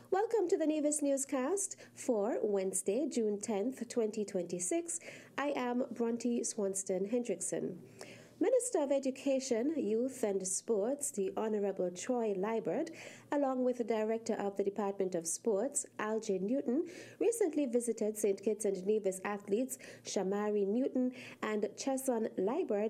Welcome to the Nevis Newscast for Wednesday, June 10th, 2026. I am Bronte Swanston Hendrickson. Minister of Education, Youth and Sports, the Honorable Troy Liburd, along with the Director of the Department of Sports, Algie Newton, recently visited St. Kitts and Nevis athletes Shamari Newton and Chesson Liburd